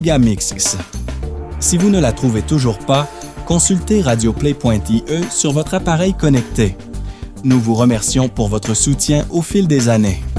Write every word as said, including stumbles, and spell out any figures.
Megamix. Si vous ne la trouvez toujours pas, consultez radioplay point i e sur votre appareil connecté. Nous vous remercions pour votre soutien au fil des années.